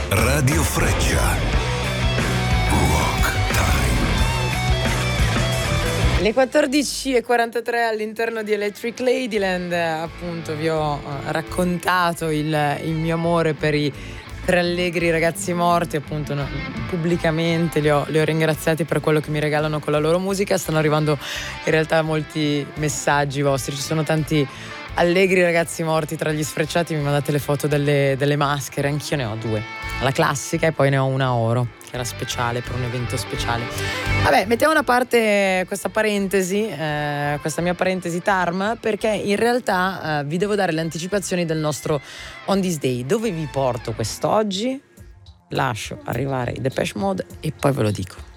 Radio Freccia. Rock Time. Le 14:43 all'interno di Electric Ladyland, appunto vi ho raccontato il mio amore per i tre allegri ragazzi morti, appunto pubblicamente li ho ringraziati per quello che mi regalano con la loro musica. Stanno arrivando in realtà molti messaggi vostri, ci sono tanti allegri ragazzi morti tra gli sfrecciati. Mi mandate le foto delle maschere, anch'io ne ho due, la classica e poi ne ho una oro che era speciale per un evento speciale. Vabbè, mettiamo da parte questa parentesi, questa mia parentesi Tarm, perché in realtà vi devo dare le anticipazioni del nostro On This Day. Dove vi porto quest'oggi? Lascio arrivare i Depeche Mode e poi ve lo dico.